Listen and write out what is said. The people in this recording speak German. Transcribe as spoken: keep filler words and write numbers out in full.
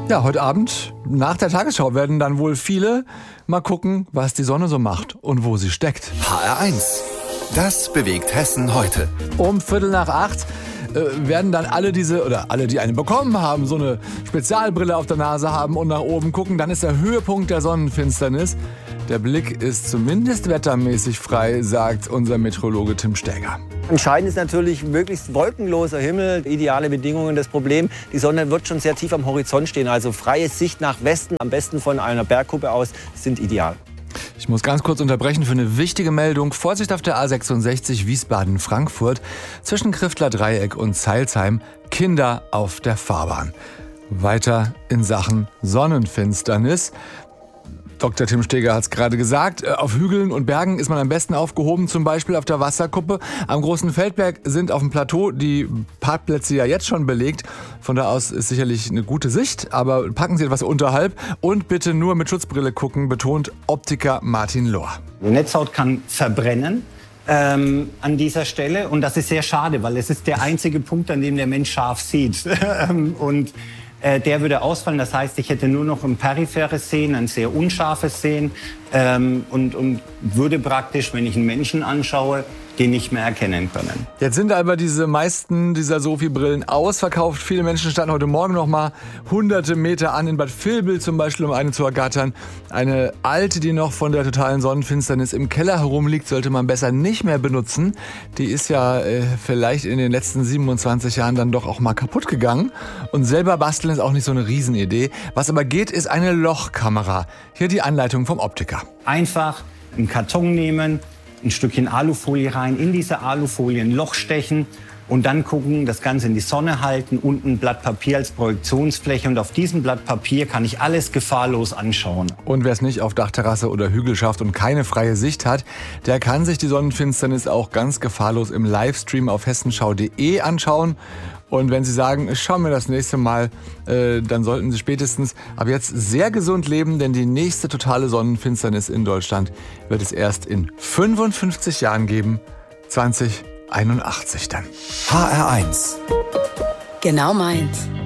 Ja, heute Abend nach der Tagesschau werden dann wohl viele mal gucken, was die Sonne so macht und wo sie steckt. H R eins. Das bewegt Hessen heute. Um Viertel nach acht äh, werden dann alle diese, oder alle, die eine bekommen haben, so eine Spezialbrille auf der Nase haben und nach oben gucken. Dann ist der Höhepunkt der Sonnenfinsternis. Der Blick ist zumindest wettermäßig frei, sagt unser Meteorologe Tim Stäger. Entscheidend ist natürlich möglichst wolkenloser Himmel, ideale Bedingungen. Das Problem, die Sonne wird schon sehr tief am Horizont stehen, also freie Sicht nach Westen, am besten von einer Bergkuppe aus, sind ideal. Ich muss ganz kurz unterbrechen für eine wichtige Meldung. Vorsicht auf der A sechsundsechzig Wiesbaden-Frankfurt zwischen Kriftler Dreieck und Zeilsheim. Kinder auf der Fahrbahn. Weiter in Sachen Sonnenfinsternis. Doktor Tim Stäger hat es gerade gesagt, auf Hügeln und Bergen ist man am besten aufgehoben, zum Beispiel auf der Wasserkuppe. Am Großen Feldberg sind auf dem Plateau die Parkplätze ja jetzt schon belegt. Von da aus ist sicherlich eine gute Sicht, aber packen Sie etwas unterhalb und bitte nur mit Schutzbrille gucken, betont Optiker Martin Lohr. Die Netzhaut kann verbrennen ähm, an dieser Stelle und das ist sehr schade, weil es ist der einzige Punkt, an dem der Mensch scharf sieht. und Der würde ausfallen, das heißt, ich hätte nur noch ein peripheres Sehen, ein sehr unscharfes Sehen ähm, und, und würde praktisch, wenn ich einen Menschen anschaue, den nicht mehr erkennen können. Jetzt sind aber diese meisten dieser Sophie-Brillen ausverkauft. Viele Menschen standen heute Morgen noch mal hunderte Meter an in Bad Vilbel zum Beispiel, um eine zu ergattern. Eine alte, die noch von der totalen Sonnenfinsternis im Keller herumliegt, sollte man besser nicht mehr benutzen. Die ist ja äh, vielleicht in den letzten siebenundzwanzig Jahren dann doch auch mal kaputt gegangen. Und selber basteln ist auch nicht so eine Riesenidee. Was aber geht, ist eine Lochkamera. Hier die Anleitung vom Optiker. Einfach einen Karton nehmen, ein Stückchen Alufolie rein, in diese Alufolie ein Loch stechen und dann gucken, das Ganze in die Sonne halten, unten ein Blatt Papier als Projektionsfläche und auf diesem Blatt Papier kann ich alles gefahrlos anschauen. Und wer es nicht auf Dachterrasse oder Hügel schafft und keine freie Sicht hat, der kann sich die Sonnenfinsternis auch ganz gefahrlos im Livestream auf hessenschau punkt de anschauen. Und wenn Sie sagen, ich schaue mir das nächste Mal, äh, dann sollten Sie spätestens ab jetzt sehr gesund leben, denn die nächste totale Sonnenfinsternis in Deutschland wird es erst in fünfundfünfzig Jahren geben, zwanzig einundachtzig dann. H R eins. Genau meins.